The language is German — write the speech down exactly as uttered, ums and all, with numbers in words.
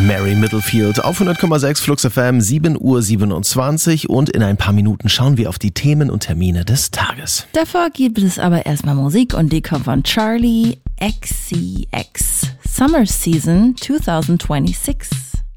Mary Middlefield auf hundert Komma sechs Flux F M, sieben Uhr siebenundzwanzig, und in ein paar Minuten schauen wir auf die Themen und Termine des Tages. Davor gibt es aber erstmal Musik und die kommt von Charlie X C X. Summer Season zwanzig sechsundzwanzig.